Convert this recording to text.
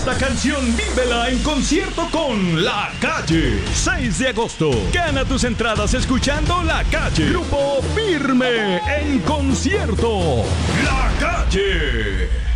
Esta canción vívela en concierto con La Calle. 6 de agosto. Gana tus entradas escuchando La Calle. Grupo Firme en concierto. La Calle.